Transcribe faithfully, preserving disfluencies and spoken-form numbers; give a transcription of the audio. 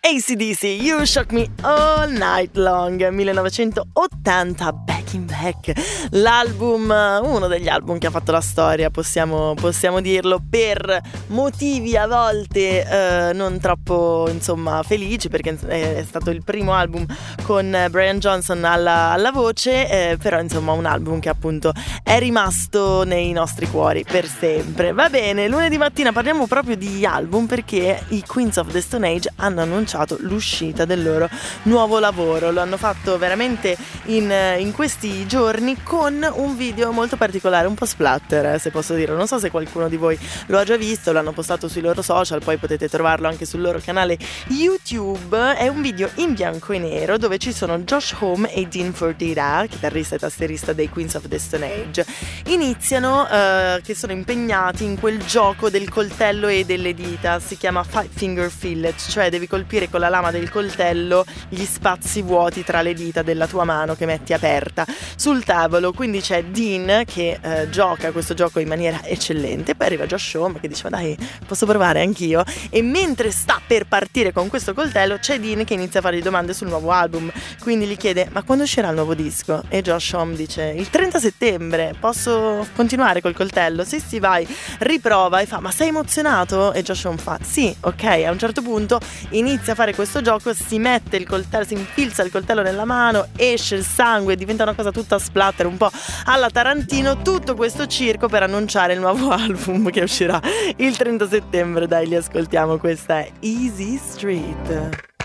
A C D C, You Shock Me All Night Long, millenovecentottanta, Back in Black, l'album, uno degli album che ha fatto la storia, possiamo, possiamo dirlo, per motivi a volte eh, non troppo, insomma, felici, perché è stato il primo album con Brian Johnson alla, alla voce, eh, però insomma un album che appunto è rimasto nei nostri cuori per sempre. Va bene, lunedì mattina parliamo proprio di album perché i Queens of the Stone Age hanno annunciato l'uscita del loro nuovo lavoro. Lo hanno fatto veramente in, in questi giorni con un video molto particolare, un po' splatter, se posso dire. Non so se qualcuno di voi lo ha già visto, l'hanno postato sui loro social, poi potete trovarlo anche sul loro canale YouTube. È un video in bianco e nero dove ci sono Josh Homme e Dean Fordita, chitarrista e tastierista dei Queens of the Stone Age. Iniziano eh, che sono impegnati in quel gioco del coltello e delle dita, si chiama Five Finger Fillet, cioè devi colpire con la lama del coltello gli spazi vuoti tra le dita della tua mano che metti aperta sul tavolo. Quindi c'è Dean che eh, gioca questo gioco in maniera eccellente, poi arriva Josh Homme che dice ma dai, posso provare anch'io, e mentre sta per partire con questo coltello c'è Dean che inizia a fargli domande sul nuovo album, quindi gli chiede ma quando uscirà il nuovo disco? E Josh Homme dice il trenta settembre, posso continuare col coltello? Sì sì vai, riprova, e fa ma sei emozionato? E Josh Homme fa sì, ok. A un certo punto inizia a fare questo gioco, si mette il coltello, si infilza il coltello nella mano, esce il sangue, diventa una cosa tutta splatter, un po' alla Tarantino. Tutto questo circo per annunciare il nuovo album che uscirà il trenta settembre. Dai, li ascoltiamo, questa è Easy Street.